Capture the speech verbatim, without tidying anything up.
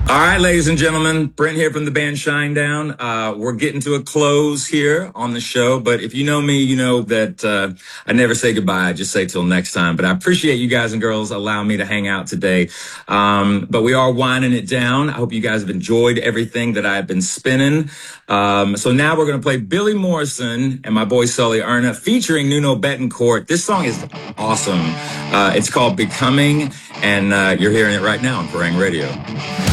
All right, ladies and gentlemen, Brent here from the band Shinedown. Uh, we're getting to a close here on the show, but if you know me, you know that uh, I never say goodbye. I just say till next time. But I appreciate you guys and girls allowing me to hang out today. Um, but we are winding it down. I hope you guys have enjoyed everything that I've been spinning. Um, so now we're going to play Billy Morrison and my boy Sully Erna featuring Nuno Betancourt. This song is awesome. Uh, it's called Becoming, and uh, you're hearing it right now on Kerrang! Radio.